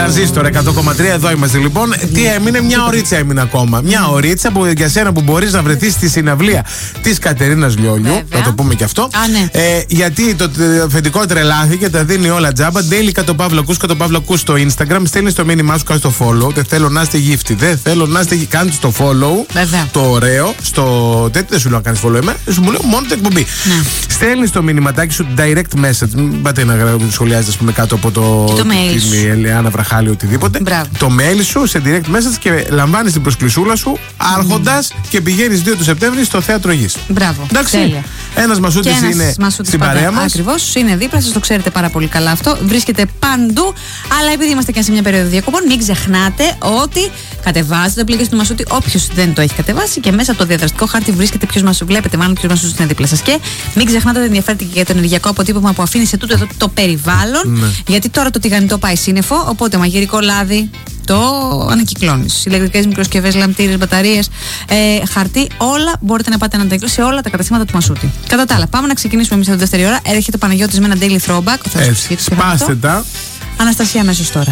Τρανζίστορ 100,3, εδώ είμαστε λοιπόν. Τι έμεινε, μια ωρίτσα έμεινε ακόμα. Μια ωρίτσα που για σένα που μπορείς να βρεθείς στη συναυλία της Κατερίνας Λιόλιου. Θα το πούμε και αυτό. Γιατί το αφεντικό τρελάθηκε, τα δίνει όλα τζάμπα. Daily Κατοπαύλακους στο Instagram. Στέλνεις το μήνυμά σου, κάνεις το follow. Δεν θέλω να είστε γύφτη. Δεν θέλω να είστε. Κάνεις το follow. Το ωραίο. Στο τέτοιο δεν σου λέω να κάνεις follow εμένα. Σου μου λέω μόνο την εκπομπή. Στέλνεις το μηνυματάκι σου direct message. Μην πάτε να σχολιάζετε, ας πούμε, κάτω από την Ελεάνα Βραχάλη, οτιδήποτε. Το mail σου σε direct message και λαμβάνεις την προσκλησούλα σου άρχοντας και πηγαίνεις 2 του Σεπτέμβρη στο Θέατρο Γης. Μπράβο. Εντάξει. Ένας Μασούτης είναι στην παρέα μας. Ακριβώς, είναι δίπλα σας, το ξέρετε πάρα πολύ καλά αυτό. Βρίσκεται παντού. Αλλά επειδή είμαστε και σε μια περίοδο διακοπών, μην ξεχνάτε ότι κατεβάζετε το application του Μασούτη. Όποιος δεν το έχει κατεβάσει, και μέσα από το διαδραστικό χάρτη βρίσκεται ποιος μας βλέπετε, μάλλον ποιος Μασούτης είναι δίπλα σας. Και μην ξεχνάτε ότι ενδιαφέρεται και για το ενεργειακό αποτύπωμα που αφήνει σε τούτο εδώ το περιβάλλον. Γιατί τώρα το τηγανιτό πάει σύννεφο, οπότε μαγειρικό λάδι το ανακυκλώνεις. Ηλεκτρικές μικροσκευές, λαμπτήρες, μπαταρίες, χαρτί, όλα μπορείτε να πάτε να τα εγκρίνετε σε όλα τα καταστήματα του Μασούτη. Κατά τα άλλα, πάμε να ξεκινήσουμε εμείς τη δεύτερη ώρα. Έρχεται ο Παναγιώτης με ένα daily throwback. Σπάστε τα. Αναστασία αμέσως τώρα.